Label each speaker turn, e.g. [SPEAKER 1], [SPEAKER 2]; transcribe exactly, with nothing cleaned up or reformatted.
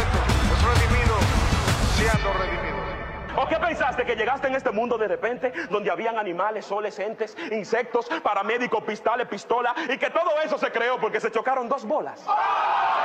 [SPEAKER 1] esto, los redimidos siendo redimidos.
[SPEAKER 2] ¿O qué pensaste? ¿Que llegaste en este mundo de repente, donde habían animales, soles, entes, insectos, paramédicos, pistales, pistolas, y que todo eso se creó porque se chocaron dos bolas?